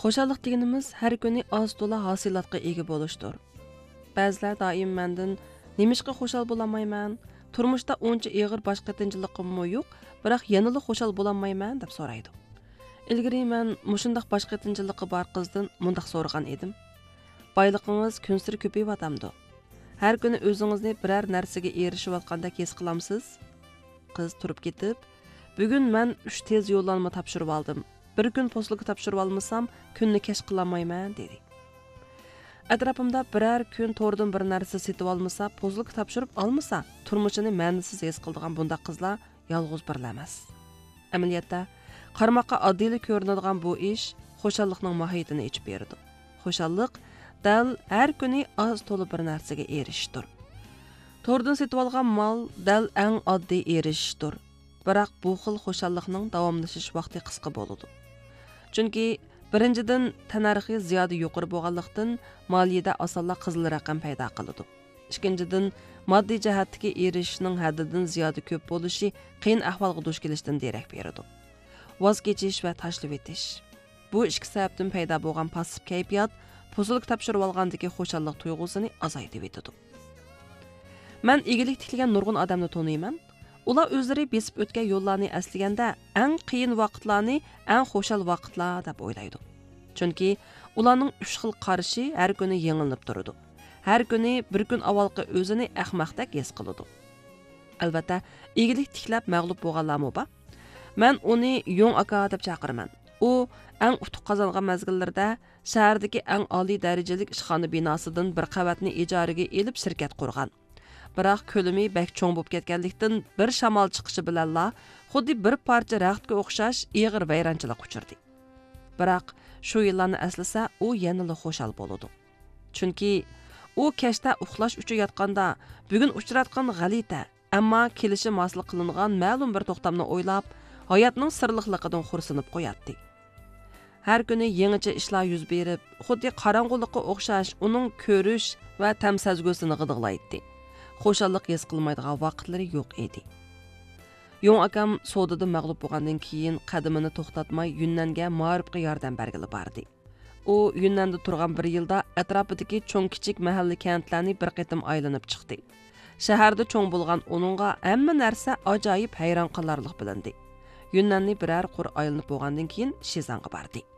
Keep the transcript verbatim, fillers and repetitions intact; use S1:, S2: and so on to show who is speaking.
S1: Xo'shallik deganimiz har kuni oz to'la hosilotga ega bo'lishdir. Ba'zilar doim mendan nimishqa xo'shal bo'lamayman, turmushda uncha ig'ir bosh qatinchiligimmi yo'q, biroq yanada xo'shal bo'lamayman deb so'raydi. Ilgari men mushundaq bosh qatinchiligi bor qizdan mundaq so'ragan edim. Boyligingiz kun sari ko'payayotamdi. Har kuni o'zingizni biror narsaga erishayotgandek his qilamsiz? Qiz turib ketib, bugun men uch tez yo'llanma topshirib oldim. Bir kun postligi topshirib olmasam, kunni kesh qilolmayman dedi. Atrofimda biror kun to'rdan bir narsa setib olmasa, postligi topshirib olmasa, turmushini ma'nisiz his qiladigan bundaq qizlar yolg'iz birlar emas. Amaliyotda qarmoqqa oddiylik ko'rinadigan bu ish xo'shallikning mohiyatini ichib berdi. Xo'shallik dal har kuni oz to'la bir narsaga erishishdir. To'rdan setib olgan mol dal eng oddiy erishishdir. Biroq bu xil xo'shallikning davomlashish vaqti qisqa bo'ladi. Chunki birinchidan tanarxi ziyoda yuqori bo'lganlikdan moliyada osonla qizil raqam paydo qiladi. Ikkinchidan moddiy jihatdagi erishishning haddidan ziyoda ko'p bo'lishi qiyin ahvolga duch kelishdan derak beradi. Voz kechish va tashlab etish. Bu ikki sababdan paydo bo'lgan passiv kayfiyat poslik topshirib olgandagi xo'shallik tuyg'usini azaytib etadi. Men egilik tikilgan nurg'un odamni tanıyman. Ular o'zlari besib o'tgan yo'llarni aslaganda eng qiyin vaqtlarni eng xo'shal vaqtlar deb o'ylaydi. Chunki ularning uch xil qarashi har kuni yangilanib turadi. Har kuni bir kun avvalgi o'zini ahmoqdek his qiladi. Albatta, egilik tiklab mag'lub bo'lganlarmi bor? Men uni Yung aka deb chaqiraman. U eng utuq qozongan mazgillarda shahardagi eng oliy darajalik ishxona binosidan bir qavatni ijaraga elib shirkat qurgan. Biroq ko'limi bak cho'ng bo'lib ketganlikdan bir shamol chiqishi bilanla xuddi bir parcha raxtga o'xshash ig'ir vayronchilik uchirdi. Biroq shu yillarni aslasa, u yanada xo'shal bo'ladi. Chunki u kechda uxlash uchun yotganda bugun uchratgan g'alita, ammo kelishi mas'ul qilingan ma'lum bir to'xtamni o'ylab, hayotning sirliqligidan xursandib qo'yatdi. Har kuni yangicha ishlar yuz berib, xuddi qorong'ulikqa o'xshash uning ko'rish va tamsazgusini g'idig'laydi. Xo'shallik his qilmaydigan vaqtlari yo'q edi. Yung akam sodada mag'lub bo'lgandan keyin qadamini to'xtatmay Yunnanga ma'rifga yordam bergili bordi. U Yunnanda turgan bir yilda atrofidagi cho'ng kichik mahalla kentlarni bir qitim aylanib chiqdi. Shaharda cho'ng bo'lgan uningga hamma narsa ajoyib hayron qolarlik bilindi. Yunnanni biror qur aylanib bo'lgandan keyin Shizanga bordi.